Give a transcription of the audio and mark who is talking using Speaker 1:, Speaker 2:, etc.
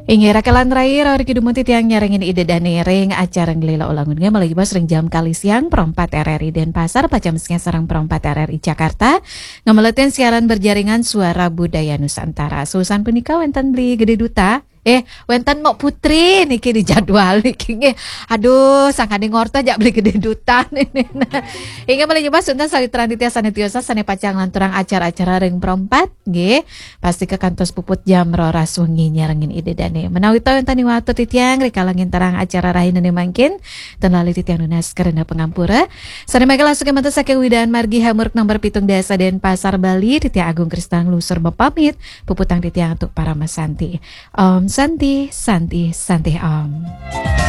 Speaker 1: Ingira kelan terakhir hari kedua tiang nyarengin ide dan ring acara ngelila ulangun malagi bos ring jam kali siang perempat RRI Denpasar pacamesnya sarang perempat RRI Jakarta ngemeletin siaran berjaringan suara budaya Nusantara susan punika wenten beli gede duta wenten mau putri niki di jadwal niki aduh sang ade ngorta jak beli gede duta hingga malagi bos untan salitran ditya sanetiosa sane pacang lanturang acara-acara ring perempat nggih pasti ke kantos puput jam roras wengi nyarengin ide dane menawi tahu tani waktu titiang rikalangin terang acara rahin nene mangkin tenali titiang nunas karena pengampura sane mangke langsung kemantu sake widaan margi hamurk nomor pitung desa Denpasar Bali titiang Agung Kristang Lusur bepamit puputang titiang untuk para masanti Santi Om.